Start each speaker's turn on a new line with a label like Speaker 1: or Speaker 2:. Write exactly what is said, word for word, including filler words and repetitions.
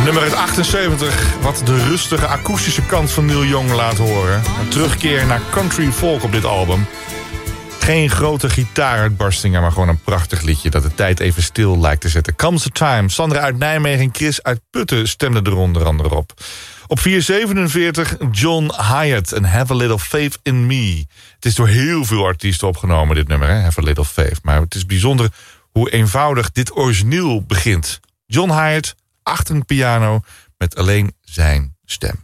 Speaker 1: Nummer uit achtenzeventig, wat de rustige akoestische kant van Neil Young laat horen. Een terugkeer naar country folk op dit album. Geen grote gitaaruitbarstingen, maar gewoon een prachtig liedje dat de tijd even stil lijkt te zetten. Comes a Time. Sandra uit Nijmegen en Chris uit Putten stemden er onder andere op. Op vier zevenenveertig John Hyatt en Have a Little Faith in Me. Het is door heel veel artiesten opgenomen, dit nummer, hè? Have a Little Faith. Maar het is bijzonder hoe eenvoudig dit origineel begint. John Hyatt, achter een piano met alleen zijn stem.